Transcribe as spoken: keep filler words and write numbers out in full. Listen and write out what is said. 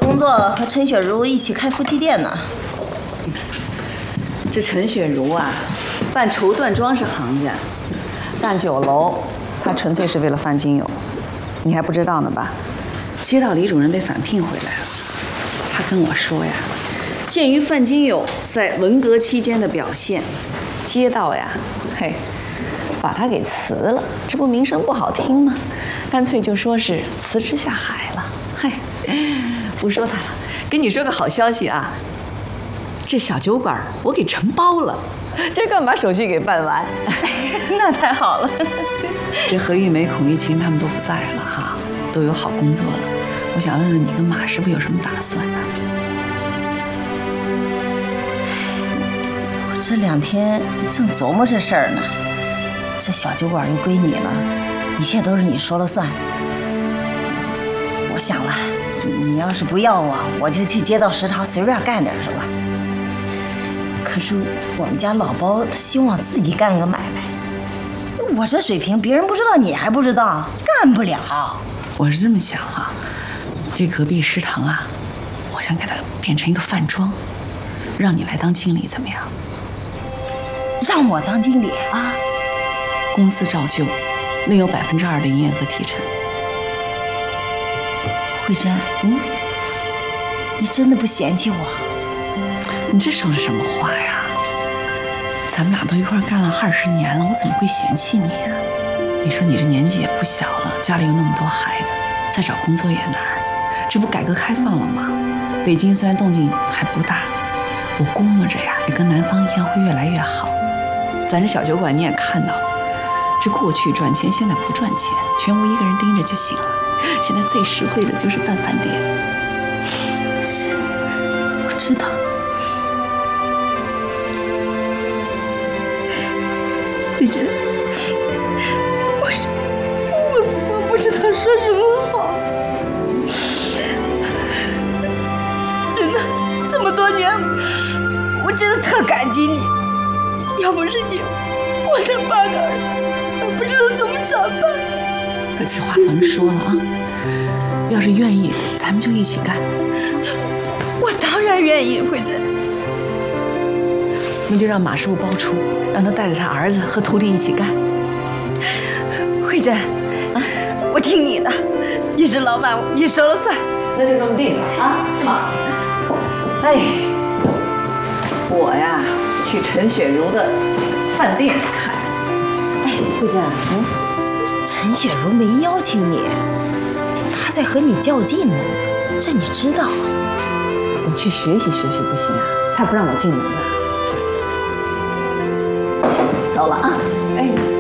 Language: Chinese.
工作和陈雪茹一起开夫妻店呢。 这陈雪茹啊，办绸缎装饰行家，办酒楼，她纯粹是为了范金友。你还不知道呢吧？街道李主任被返聘回来了，他跟我说呀，鉴于范金友在文革期间的表现，街道呀，嘿，把他给辞了，这不名声不好听吗？干脆就说是辞职下海了。嘿，不说他了，跟你说个好消息啊，这小酒馆我给承包了，今儿刚把手续给办完。 那太好了。 这何玉梅、孔玉琴他们都不在了哈，都有好工作了。我想问问你跟马师傅有什么打算呢？ 我这两天正琢磨这事儿呢。这小酒馆又归你了，一切都是你说了算。我想了，你要是不要我，我就去街道食堂随便干点是吧？可是我们家老包他希望自己干个买卖，我这水平别人不知道，你还不知道，干不了。 我是这么想哈、啊，这隔壁食堂啊，我想给它变成一个饭庄，让你来当经理怎么样？ 让我当经理啊？ 公司照旧，另有百分之二的营业额提成。 慧珍，嗯，你真的不嫌弃我？ 你这说的什么话呀？咱们俩都一块干了二十年了，我怎么会嫌弃你啊？你说你这年纪也不小了，家里有那么多孩子，再找工作也难。这不改革开放了吗？北京虽然动静还不大，我估摸着呀，也跟南方一样会越来越好。咱这小酒馆你也看到了，这过去赚钱，现在不赚钱，全无一个人盯着就行了。现在最实惠的就是办饭店。 是，我知道。慧珍，我是我我不知道说什么好。真的，这么多年，我真的特感激你。要不是你，我的八个儿子，我不知道怎么长大。 可这话甭说了啊！要是愿意，咱们就一起干。 我当然愿意，慧珍。 那就让马师傅包出，让他带着他儿子和徒弟一起干。 慧珍，啊，我听你的，你是老板，你说了算。 那就这么定了啊！好。哎，我呀，去陈雪茹的饭店去看。 哎，慧珍，嗯，陈雪茹没邀请你，她在和你较劲呢，这你知道？ 我去学习学习不行啊，她不让我进门的。走了啊，哎。